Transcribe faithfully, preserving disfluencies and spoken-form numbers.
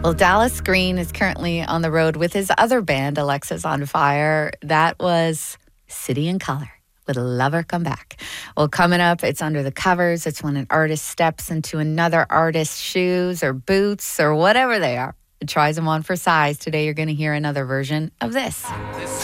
Well, Dallas Green is currently on the road with his other band, Alexisonfire. That was City and Color with Lover Come Back. Well, coming up, it's Under the Covers. It's when an artist steps into another artist's shoes or boots or whatever they are and tries them on for size. Today, you're going to hear another version of this.